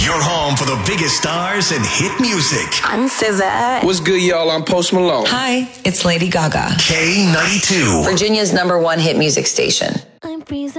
Your home for the biggest stars and hit music. I'm SZA. What's good, y'all? I'm Post Malone. Hi, it's Lady Gaga. K92. Virginia's #1 hit music station. I'm freezing.